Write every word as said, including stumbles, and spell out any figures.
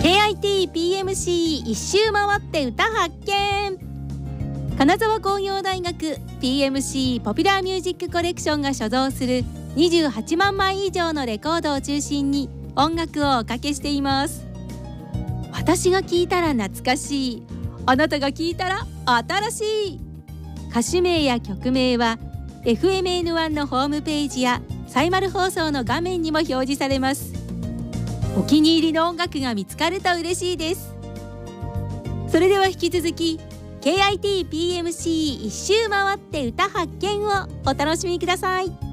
ケーアイティーピーエムシー 一周回って歌発見。金沢工業大学 ピーエムシー ポピュラーミュージックコレクションが所蔵するにじゅうはちまんまい以上のレコードを中心に音楽をおかけしています。私が聴いたら懐かしい、あなたが聴いたら新しい。歌手名や曲名は エフエムエヌワン のホームページやサイマル放送の画面にも表示されます。お気に入りの音楽が見つかると嬉しいです。それでは引き続き ケーアイティーピーエムシー 一周回って歌発見をお楽しみください。